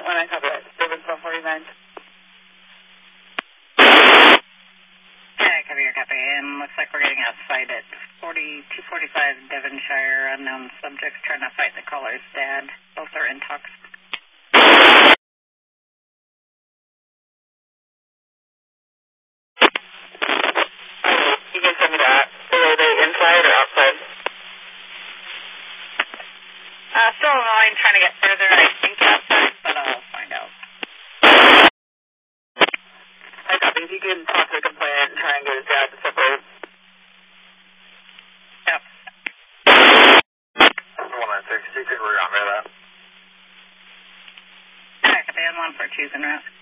Atlanta, copy that. David 1249. Yeah, copy your copy. And looks like we're getting a fight at 245 Devonshire. Unknown subjects trying to fight the caller's dad. Both are intox. You can send me that. So are they inside or outside? Still on the line trying to get further. I think outside, but I'll find out. I copy. If you can talk to the complainant and try and get his dad to separate. Yep. 196, you could reroute me that. Yeah, copy. I'm on for 2's en route.